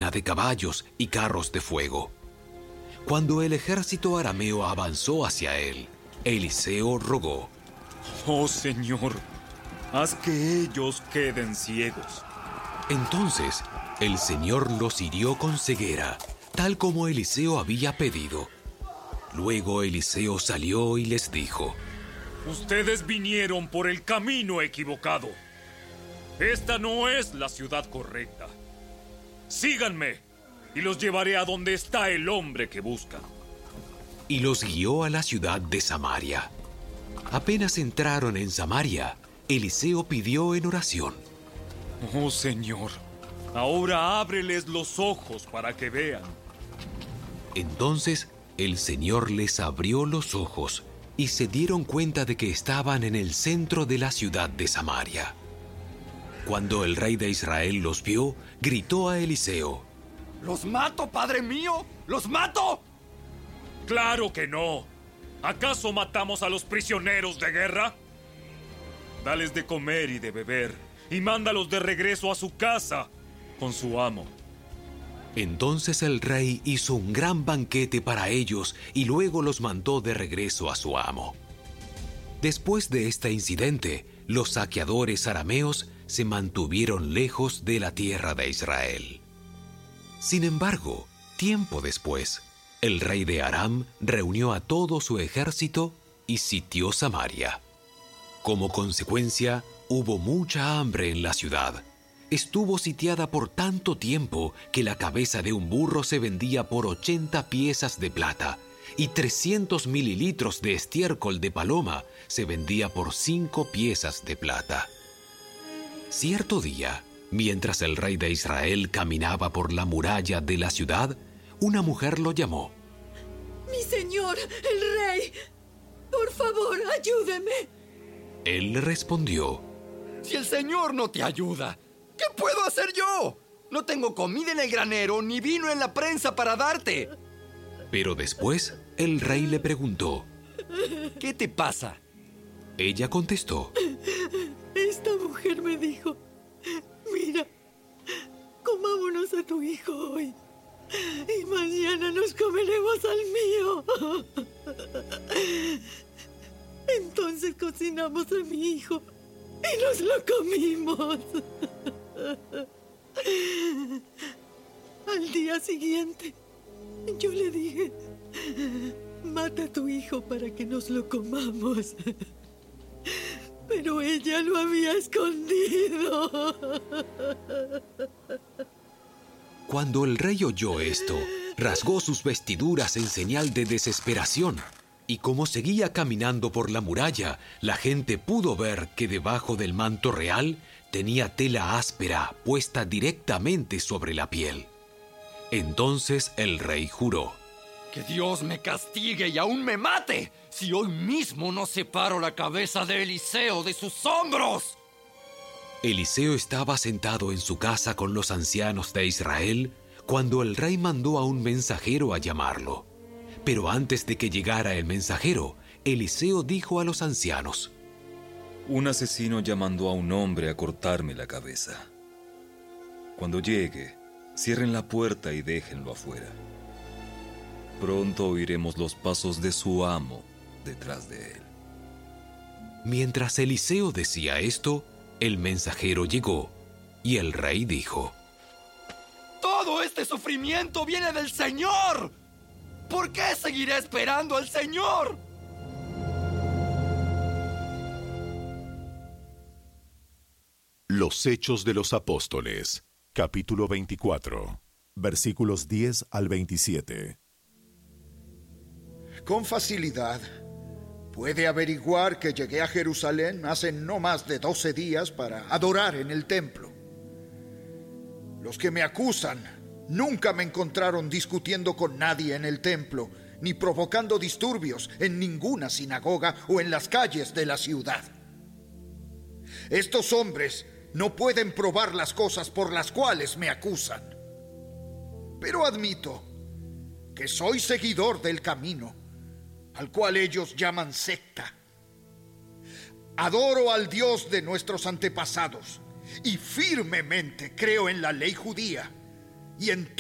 llena de caballos y carros de fuego. Cuando el ejército arameo avanzó hacia él, Eliseo rogó: «Oh Señor, haz que ellos queden ciegos». Entonces el Señor los hirió con ceguera, tal como Eliseo había pedido. Luego Eliseo salió y les dijo: «Ustedes vinieron por el camino equivocado. Esta no es la ciudad correcta. Síganme y los llevaré a donde está el hombre que buscan». Y los guió a la ciudad de Samaria. Apenas entraron en Samaria, Eliseo pidió en oración: «Oh Señor, ahora ábreles los ojos para que vean». Entonces el Señor les abrió los ojos y se dieron cuenta de que estaban en el centro de la ciudad de Samaria. Cuando el rey de Israel los vio, gritó a Eliseo: ¡Los mato, padre mío! ¡Los mato! ¡Claro que no! ¿Acaso matamos a los prisioneros de guerra? Dales de comer y de beber, y mándalos de regreso a su casa con su amo. Entonces el rey hizo un gran banquete para ellos y luego los mandó de regreso a su amo. Después de este incidente, los saqueadores arameos se mantuvieron lejos de la tierra de Israel. Sin embargo, tiempo después, el rey de Aram reunió a todo su ejército y sitió Samaria. Como consecuencia, hubo mucha hambre en la ciudad. Estuvo sitiada por tanto tiempo que la cabeza de un burro se vendía por 80 piezas de plata y 300 mililitros de estiércol de paloma se vendía por 5 piezas de plata. Cierto día, mientras el rey de Israel caminaba por la muralla de la ciudad, una mujer lo llamó. ¡Mi señor, el rey! ¡Por favor, ayúdeme! Él le respondió: Si el Señor no te ayuda, ¿qué puedo hacer yo? No tengo comida en el granero ni vino en la prensa para darte. Pero después, el rey le preguntó: ¿Qué te pasa? Ella contestó: Esta mujer me dijo: mira, comámonos a tu hijo hoy y mañana nos comeremos al mío. Entonces cocinamos a mi hijo y nos lo comimos. Al día siguiente, yo le dije: mata a tu hijo para que nos lo comamos. Pero ella lo había escondido. Cuando el rey oyó esto, rasgó sus vestiduras en señal de desesperación. Y como seguía caminando por la muralla, la gente pudo ver que debajo del manto real tenía tela áspera puesta directamente sobre la piel. Entonces el rey juró: Que Dios me castigue y aún me mate, si hoy mismo no separo la cabeza de Eliseo de sus hombros. Eliseo estaba sentado en su casa con los ancianos de Israel cuando el rey mandó a un mensajero a llamarlo. Pero antes de que llegara el mensajero, Eliseo dijo a los ancianos: Un asesino ya mandó a un hombre a cortarme la cabeza. Cuando llegue, cierren la puerta y déjenlo afuera. Pronto oiremos los pasos de su amo detrás de él. Mientras Eliseo decía esto, el mensajero llegó y el rey dijo: Todo este sufrimiento viene del Señor. ¿Por qué seguiré esperando al Señor? Los Hechos de los Apóstoles, capítulo 24, versículos 10 al 27. Con facilidad puede averiguar que llegué a Jerusalén hace no más de 12 días para adorar en el templo. Los que me acusan nunca me encontraron discutiendo con nadie en el templo, ni provocando disturbios en ninguna sinagoga o en las calles de la ciudad. Estos hombres no pueden probar las cosas por las cuales me acusan. Pero admito que soy seguidor del camino, al cual ellos llaman secta. Adoro al Dios de nuestros antepasados y firmemente creo en la ley judía y en